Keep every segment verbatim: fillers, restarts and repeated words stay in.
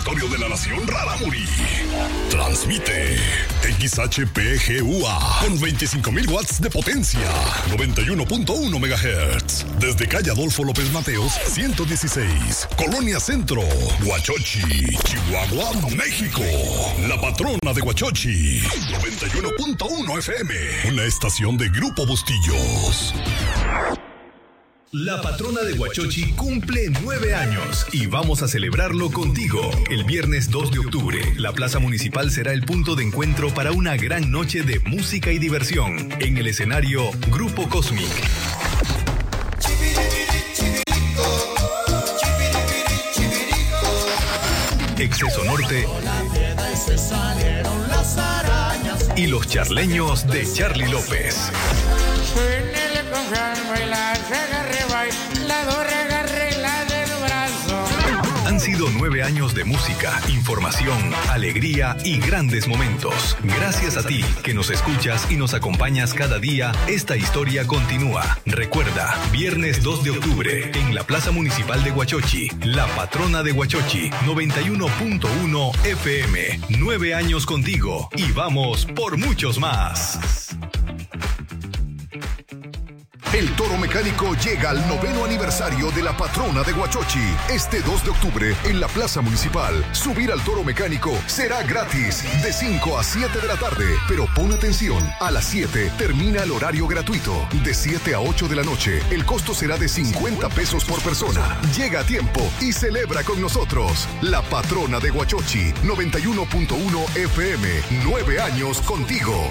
territorio de la nación Rarámuri. Transmite X H P G U A con veinticinco mil watts de potencia, noventa y uno punto uno megahertz. Desde calle Adolfo López Mateos, ciento dieciséis, Colonia Centro, Huachochi, Chihuahua, México. La patrona de Huachochi, noventa y uno punto uno F M, una estación de Grupo Bustillos. La patrona de Huachochi cumple nueve años y vamos a celebrarlo contigo. El viernes dos de octubre, la Plaza Municipal será el punto de encuentro para una gran noche de música y diversión. En el escenario, Grupo Cosmic. Exceso Norte y los charleños de Charly López. Han sido nueve años de música, información, alegría y grandes momentos. Gracias a ti que nos escuchas y nos acompañas cada día, esta historia continúa. Recuerda, viernes dos de octubre, en la Plaza Municipal de Huachochi, la patrona de Huachochi, noventa y uno punto uno F M. Nueve años contigo y vamos por muchos más. El Toro Mecánico llega al noveno aniversario de la patrona de Huachochi. Este dos de octubre en la Plaza Municipal. Subir al Toro Mecánico será gratis de cinco a siete de la tarde. Pero pon atención, a las siete termina el horario gratuito. De siete a ocho de la noche, el costo será de cincuenta pesos por persona. Llega a tiempo y celebra con nosotros. La patrona de Huachochi, noventa y uno punto uno F M. Nueve años contigo.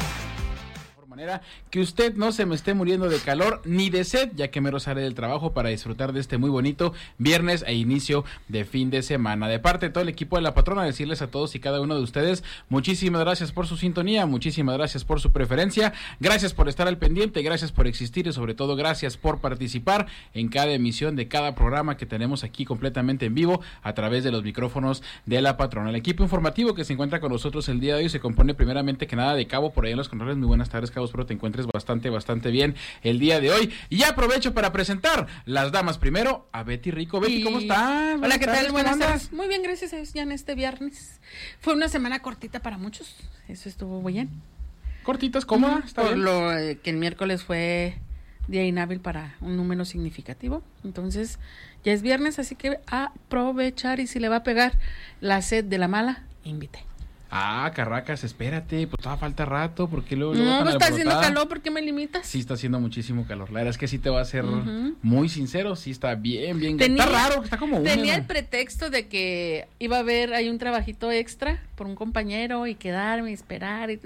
Que usted no se me esté muriendo de calor ni de sed, ya que mero sale del trabajo para disfrutar de este muy bonito viernes e inicio de fin de semana. De parte de todo el equipo de la patrona, decirles a todos y cada uno de ustedes, muchísimas gracias por su sintonía, muchísimas gracias por su preferencia, gracias por estar al pendiente, gracias por existir y sobre todo gracias por participar en cada emisión de cada programa que tenemos aquí completamente en vivo a través de los micrófonos de la patrona. El equipo informativo que se encuentra con nosotros el día de hoy se compone primeramente que nada de Cabo, por ahí en los controles. Muy buenas tardes, Cabo, espero te encuentres bastante, bastante bien el día de hoy. Y aprovecho para presentar las damas primero a Betty Rico. Betty, y... ¿cómo estás? Hola, ¿qué tal? Buenas tardes. tardes. Muy bien, gracias a Dios, ya en este viernes. Fue una semana cortita para muchos, eso estuvo bien. Cortitas, cómoda, uh-huh. Está Por bien. lo eh, que el miércoles fue día inhábil para un número significativo, entonces ya es viernes, así que aprovechar, y si le va a pegar la sed de la mala, invite. Ah, Carracas, espérate, pues todavía falta rato, porque luego... No, luego no está haciendo calor, ¿por qué me limitas? Sí, está haciendo muchísimo calor, la verdad es que sí te va a ser uh-huh. muy sincero, sí está bien, bien... Tenía, está raro, está como húmedo. Tenía el pretexto de que iba a haber ahí un trabajito extra por un compañero y quedarme y esperar y,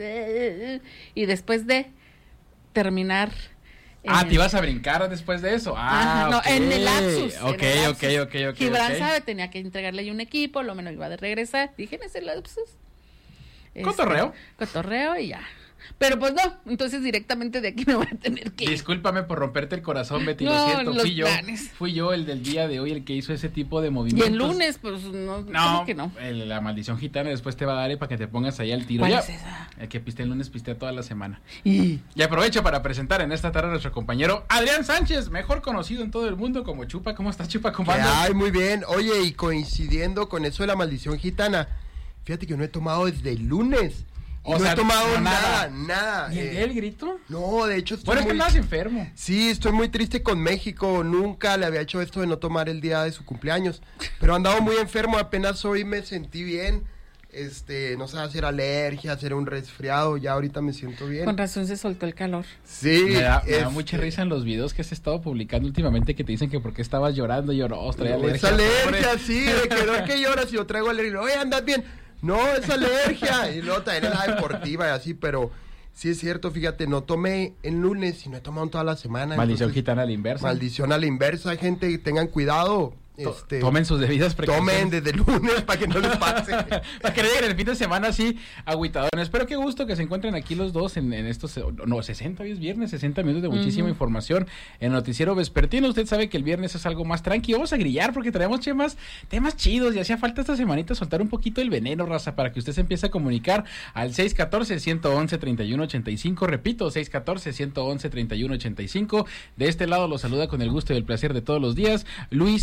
y después de terminar... Ah, ¿te ibas a brincar después de eso? Ah, Ajá, no, okay. en el lapsus. Ok, en el ok, lapsus. ok, ok. Gibran okay. sabe, tenía que entregarle ahí un equipo, lo menos iba de regresar. Dije en ese lapsus. Cotorreo. Este, cotorreo y ya. Pero pues no, entonces directamente de aquí me voy a tener que ir. Discúlpame por romperte el corazón, Betty, no, lo siento, los fui yo, planes. fui yo el del día de hoy el que hizo ese tipo de movimientos. Y el lunes, pues no, no, ¿cómo que no? El, la maldición gitana después te va a dar para que te pongas ahí al tiro. ¿Cuál ya, es esa? El que piste el lunes, piste toda la semana. Y... y aprovecho para presentar en esta tarde a nuestro compañero Adrián Sánchez, mejor conocido en todo el mundo como Chupa. ¿Cómo estás, Chupa? ¿Cómo andas? Ay, muy bien. Oye, y coincidiendo con eso de la maldición gitana, fíjate que no he tomado desde el lunes. O no sea, he tomado no, nada, nada. nada. ¿Y el, eh, el grito? No, de hecho estoy Bueno, es muy... que andas enfermo. Sí, estoy muy triste con México. Nunca le había hecho esto de no tomar el día de su cumpleaños. Pero andaba muy enfermo, apenas hoy me sentí bien. Este, no sé, hacer alergia, hacer un resfriado, ya ahorita me siento bien. Con razón se soltó el calor. Sí. Me da, me es, da mucha risa en los videos que has estado publicando últimamente que te dicen que porque estabas llorando y lloró, traía no, alergia. es alergia, sí, de que no que lloras y yo traigo alergia. Oye, andas bien. No, es alergia. Y luego también es la deportiva y así, pero sí es cierto, fíjate, no tomé el lunes y no he tomado en toda la semana. Maldición entonces, gitana a la inversa. Maldición a la inversa, gente, tengan cuidado. Este, tomen sus debidas precauciones. Tomen desde el lunes para que no les pase. Para que no lleguen el fin de semana así agüitadones. Pero qué gusto que se encuentren aquí los dos en, en estos, no, sesenta, hoy es viernes, sesenta minutos de muchísima uh-huh. información en Noticiero Vespertino. Usted sabe que el viernes es algo más tranquilo. Vamos a grillar porque traemos temas, temas chidos y hacía falta esta semanita soltar un poquito el veneno, raza, para que usted se empiece a comunicar al seis uno cuatro, uno uno uno, tres uno ocho cinco. Repito, seis uno cuatro, uno uno uno, tres uno ocho cinco. De este lado los saluda con el gusto y el placer de todos los días Luis Arnold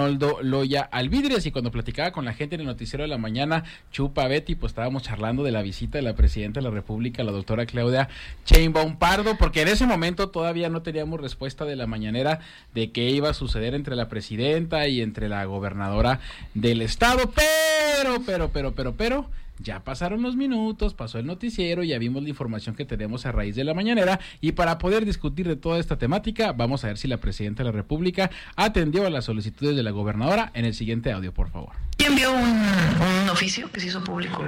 Arnoldo Loya Alvidres. Y cuando platicaba con la gente en el noticiero de la mañana, Chupa Betty, pues estábamos charlando de la visita de la presidenta de la República, la doctora Claudia Sheinbaum Pardo, porque en ese momento todavía no teníamos respuesta de la mañanera de qué iba a suceder entre la presidenta y entre la gobernadora del estado, pero, pero, pero, pero, pero... ya pasaron los minutos, pasó el noticiero, ya vimos la información que tenemos a raíz de la mañanera, y para poder discutir de toda esta temática, vamos a ver si la presidenta de la República atendió a las solicitudes de la gobernadora en el siguiente audio, por favor. Y envió un, un oficio que se hizo público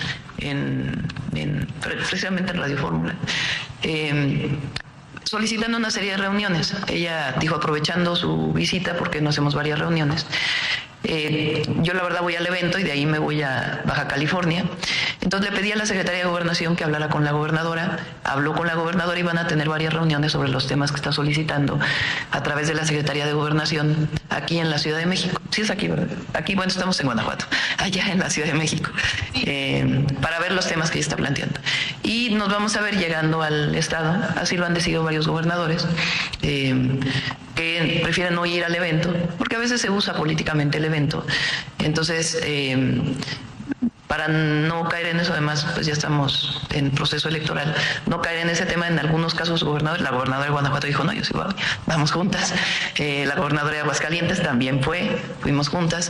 en, en precisamente en Radio Fórmula, eh, solicitando una serie de reuniones. Ella dijo, aprovechando su visita, porque no hacemos varias reuniones, Eh, yo la verdad voy al evento y de ahí me voy a Baja California. Entonces le pedí a la Secretaría de Gobernación que hablara con la gobernadora, habló con la gobernadora y van a tener varias reuniones sobre los temas que está solicitando a través de la Secretaría de Gobernación aquí en la Ciudad de México. Sí es aquí, ¿verdad? Aquí, bueno, estamos en Guanajuato, allá en la Ciudad de México, eh, para ver los temas que ella está planteando. Y nos vamos a ver llegando al estado, así lo han decidido varios gobernadores, eh, que prefieren no ir al evento, porque a veces se usa políticamente el evento. Entonces, eh, para no caer en eso, además, pues ya estamos en proceso electoral, no caer en ese tema. En algunos casos, gobernadores, la gobernadora de Guanajuato dijo, no, yo sí voy, vamos juntas. Eh, la gobernadora de Aguascalientes también fue, fuimos juntas.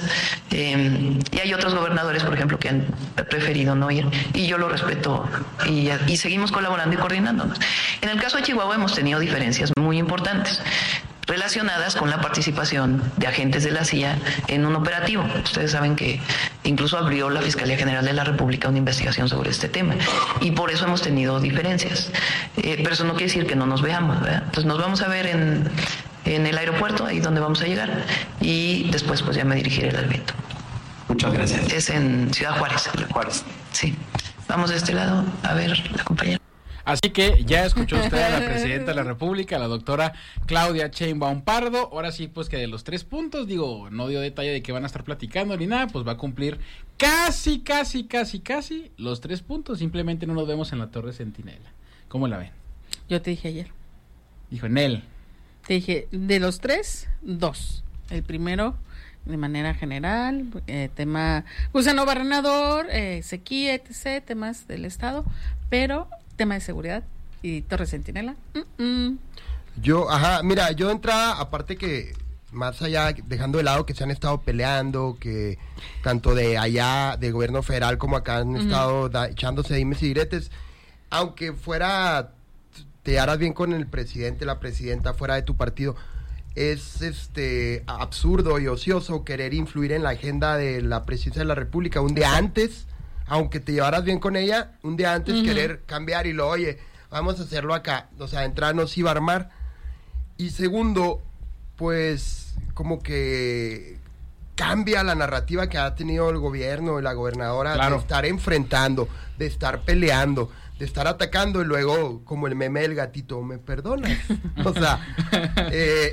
Eh, y hay otros gobernadores, por ejemplo, que han preferido no ir, y yo lo respeto, y, y seguimos colaborando y coordinándonos. En el caso de Chihuahua hemos tenido diferencias muy importantes relacionadas con la participación de agentes de la C I A en un operativo. Ustedes saben que incluso abrió la Fiscalía General de la República una investigación sobre este tema, y por eso hemos tenido diferencias. Eh, pero eso no quiere decir que no nos veamos, ¿verdad? Entonces nos vamos a ver en, en el aeropuerto, ahí donde vamos a llegar, y después pues ya me dirigiré al evento. Muchas gracias. Es en Ciudad Juárez. Juárez. Sí. Vamos de este lado a ver la compañera. Así que ya escuchó usted a la presidenta de la República, la doctora Claudia Sheinbaum Pardo. Ahora sí, pues que de los tres puntos, digo, no dio detalle de que van a estar platicando ni nada, pues va a cumplir casi, casi, casi, casi los tres puntos. Simplemente no nos vemos en la Torre Centinela. ¿Cómo la ven? Yo te dije ayer. Dijo, Nel. Te dije, de los tres, dos. El primero, de manera general, eh, tema gusano barrenador, eh, sequía, etcétera, temas del Estado, pero tema de seguridad y Torre Centinela. Mm-mm. Yo, ajá, mira, yo de entrada, aparte que, más allá, dejando de lado que se han estado peleando, que tanto de allá, de gobierno federal, como acá han uh-huh. estado da, echándose dimes y diretes, aunque fuera, te harás bien con el presidente, la presidenta, fuera de tu partido, es este absurdo y ocioso querer influir en la agenda de la presidencia de la República un día antes, aunque te llevaras bien con ella, un día antes uh-huh. querer cambiar y lo, oye, vamos a hacerlo acá. O sea, de entrada no se iba a armar. Y segundo, pues, como que cambia la narrativa que ha tenido el gobierno y la gobernadora claro. de estar enfrentando, de estar peleando, de estar atacando y luego, como el meme del gatito, ¿me perdonas? O sea, eh,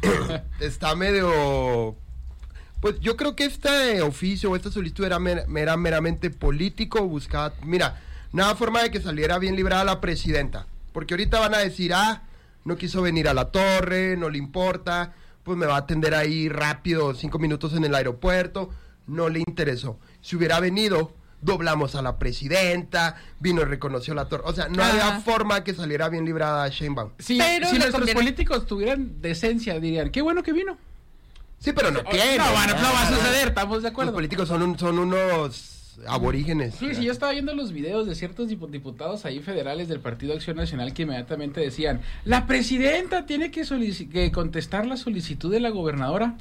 está medio... Pues yo creo que este oficio o esta solicitud era, mer- era meramente político, buscaba, mira, nada forma de que saliera bien librada la presidenta, porque ahorita van a decir, ah, no quiso venir a la torre, no le importa, pues me va a atender ahí rápido, cinco minutos en el aeropuerto, no le interesó. Si hubiera venido, doblamos a la presidenta, vino y reconoció la torre, o sea, no había ah. forma que saliera bien librada Sheinbaum. Sí, pero si nuestros conviene... políticos tuvieran decencia, dirían, qué bueno que vino. Sí, pero no tiene. No, bueno, no va a suceder, estamos de acuerdo. Los políticos son, un, son unos aborígenes. Sí, sí, yo estaba viendo los videos de ciertos diputados ahí federales del Partido Acción Nacional que inmediatamente decían, la presidenta tiene que, solici- que contestar la solicitud de la gobernadora.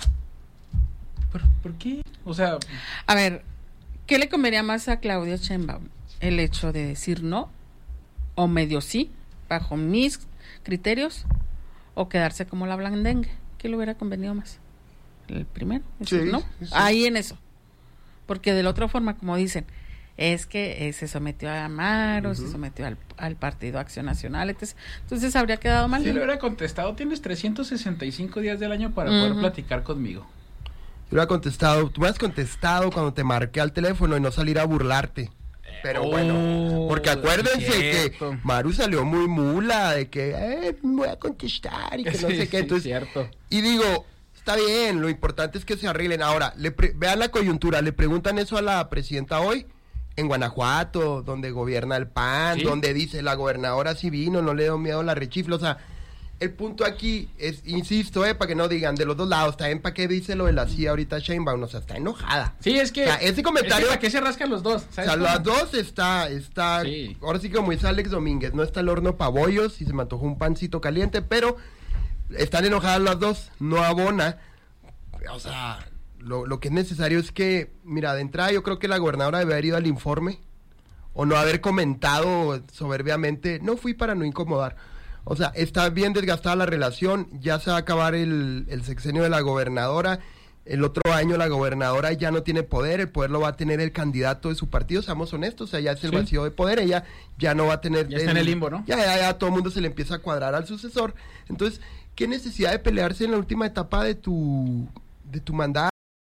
¿Por, ¿Por qué? O sea... A ver, ¿qué le convenía más a Claudia Sheinbaum? ¿El hecho de decir no? ¿O medio sí, bajo mis criterios? ¿O quedarse como la blandengue? ¿Qué le hubiera convenido más? El primero, decir, sí, ¿no? Sí. Ahí en eso. Porque de la otra forma, como dicen, es que eh, se sometió a Amaro, uh-huh. se sometió al, al Partido Acción Nacional, etcétera. Entonces habría quedado mal. Si le hubiera contestado, tienes trescientos sesenta y cinco días del año para uh-huh. poder platicar conmigo. Yo hubiera contestado, tú me has contestado cuando te marqué al teléfono y no salir a burlarte. Pero oh, bueno, porque acuérdense que Maru salió muy mula de que eh, me voy a contestar y que no sí, sé qué. Entonces, sí, cierto. Y digo... está bien, lo importante es que se arreglen. Ahora, le pre- vean la coyuntura, le preguntan eso a la presidenta hoy, en Guanajuato, donde gobierna el P A N, ¿sí? Donde dice la gobernadora sí vino, no le dio miedo la rechifla, o sea, el punto aquí es, insisto, eh, para que no digan de los dos lados, también para qué dice lo de la C I A ahorita Sheinbaum, o sea, está enojada. Sí, es que... O sea, ese comentario... Es que ¿para qué se rascan los dos? O sea, cómo? Las dos está, está, sí. Ahora sí como dice Alex Domínguez, no está el horno para bollos y se me antojó un pancito caliente, pero están enojadas las dos, no abona, o sea... Lo, lo que es necesario es que, mira, de entrada yo creo que la gobernadora debe haber ido al informe o no haber comentado soberbiamente, no fui para no incomodar. O sea, está bien desgastada la relación, ya se va a acabar el, el sexenio de la gobernadora, el otro año la gobernadora ya no tiene poder, el poder lo va a tener el candidato de su partido, seamos honestos, o sea, ya es el sí. vacío de poder, ella ya no va a tener... Ya el, está en el limbo, ¿no? Ya, ya, ya, todo el mundo se le empieza a cuadrar al sucesor. Entonces, ¿qué necesidad de pelearse en la última etapa de tu, de tu mandato?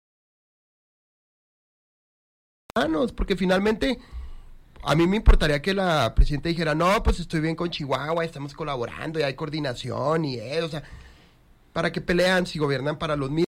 Porque finalmente a mí me importaría que la presidenta dijera, no, pues estoy bien con Chihuahua, estamos colaborando y hay coordinación y eso, o sea, ¿para qué pelean si gobiernan para los mismos?